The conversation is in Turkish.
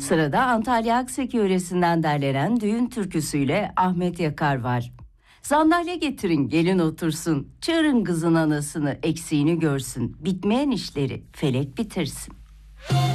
Sırada Antalya Akseki yöresinden derlenen düğün türküsüyle Ahmet Yakar var. Sandalye getirin gelin otursun, çağırın kızın anasını eksiğini görsün, bitmeyen işleri felek bitirsin.